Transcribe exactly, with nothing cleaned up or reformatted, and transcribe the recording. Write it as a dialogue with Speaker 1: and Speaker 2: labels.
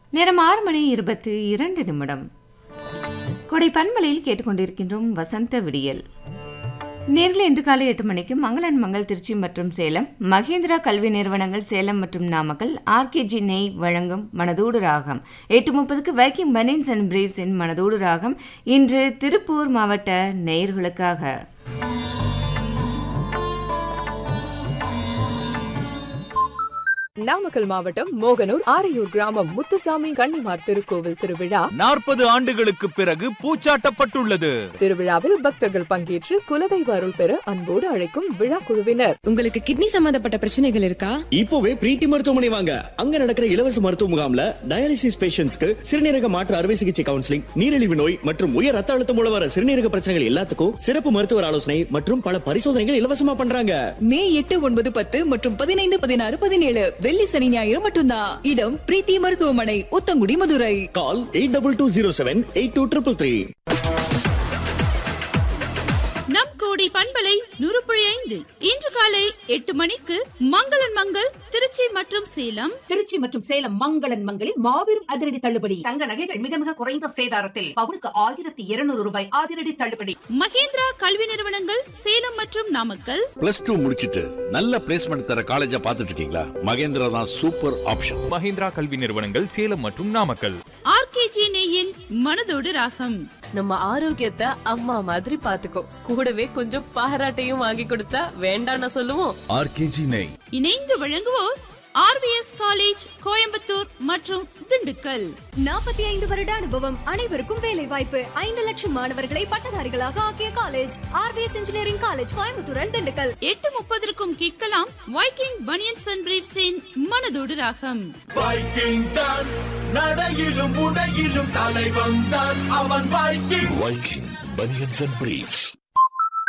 Speaker 1: நேரம் ஆறு மணி இருபத்தி இரண்டு நிமிடம். கொடை பண்பலையில் கேட்டுக்கொண்டிருக்கின்றோம் வசந்த விடியல். நேரில் இன்று காலை எட்டு மணிக்கு மங்களன் மங்கள் திருச்சி மற்றும் சேலம், மகேந்திரா கல்வி நிறுவனங்கள் சேலம் மற்றும் நாமக்கல், ஆர்கேஜி நெய் வழங்கும் மனதோடு ராகம். எட்டு முப்பதுக்கு வைக்கிங் பனியன்ஸ் அண்ட் பிரீவ்ஸின் மனதோடு ராகம். இன்று திருப்பூர் மாவட்ட நேயர்களுக்காக.
Speaker 2: நாமக்கல் மாவட்டம் மோகனூர் ஆரையூர் கிராமம் முத்துசாமி கன்னிமார் திருக்கோவில் திருவிழா
Speaker 3: நாற்பது ஆண்டுகளுக்கு பிறகு பூச்சாட்டப்பட்டுள்ளது.
Speaker 2: திருவிழாவில் பக்தர்கள் பங்கேற்று குலதெய்வ அருள் பெற அன்போடு அழைக்கும் விழா குழுவினர்.
Speaker 4: உங்களுக்கு கிட்னி சம்பந்தப்பட்ட பிரச்சனைகள் இருக்கா?
Speaker 5: இப்போவே பிரீத்தி மருத்துவமனை வாங்க. அங்க நடக்கிற இலவச மருத்துவ முகாம்ல டயாலிசிஸ் பேஷண்ட்ஸ்க்கு சிறுநீரக மாற்று அறுவை சிகிச்சை கவுன்சிலிங், நீரிழிவு நோய் மற்றும் உயர் ரத்த அழுத்தம் மூலம் வர சிறுநீரக பிரச்சனைகள் எல்லாத்துக்கும் சிறப்பு மருத்துவர் ஆலோசனை மற்றும் பல பரிசோதனைகள் இலவசமா பண்றாங்க.
Speaker 4: மே எட்டு ஒன்பது பத்து மற்றும் பதினைந்து பதினாறு பதினேழு வெள்ளி சனி ஞாயிறு மட்டும்தான். இடம் பிரீத்தி மருத்துவமனை, உத்தங்குடி, மதுரை.
Speaker 5: கால் eight double two zero seven eight two triple three.
Speaker 6: நம் கோடி பண்பலை நூறு புள்ளி ஐந்து இன்று காலை எட்டு மணிக்கு மங்களன் மங்கள் திருச்சி மற்றும் சேலம்.
Speaker 7: திருச்சி மற்றும் சேலம் மங்களன் மங்களில் மாபெரும் அதிரடி தள்ளுபடி.
Speaker 8: தங்க நகைகள் மிக மிக குறைந்த சேதாரத்தில் பவுனுக்கு ஆயிரத்தி இருநூறு ரூபாய் அதிரடி தள்ளுபடி.
Speaker 6: மகேந்திரா கல்வி நிறுவனங்கள் சேலம் மற்றும் நாமக்கல்.
Speaker 9: பிளஸ் டூ முடிச்சிட்டு நல்ல பிளேஸ்மெண்ட் தர காலேஜா பாத்துட்டு இருக்கீங்களா? மகேந்திரா தான் சூப்பர் ஆப்ஷன்.
Speaker 3: மகேந்திரா கல்வி நிறுவனங்கள் சேலம் மற்றும் நாமக்கல்.
Speaker 6: ஆர்கேஜி நெய்யின் மனதோடு ராகம்.
Speaker 2: நம்ம ஆரோக்கியத்தை அம்மா மாதிரி பாத்துக்கோ, கூடவே கொஞ்சம் பாராட்டையும் வாங்கி கொடுத்தா வேண்டாம்னு சொல்லுவோம்.
Speaker 9: ஆர்கேஜி நெய்
Speaker 6: இணைந்து வழங்குவோர் ஆர்விஎஸ் காலேஜ் கோயம்புத்தூர் மற்றும் திண்டுக்கல்.
Speaker 10: நாற்பத்தி ஐந்து வருட அனுபவம், அனைவருக்கும் வேலை வாய்ப்பு, ஐந்து லட்சம் மாணவர்களை பட்டதாரிகளாக ஆக்கிய college RVS engineering college Coimbatore and Dindigul.
Speaker 6: எட்டு முப்பதற்கும் கேட்கலாம் வைக்கிங் பனியன்ஸ் அண்ட் பிரீவ்ஸின் மனதோடு ராகம்.
Speaker 11: வைக்கிங் தான் நடையிலும் உடையிலும் தலைவன் தான் அவன். Viking Viking banians and briefs.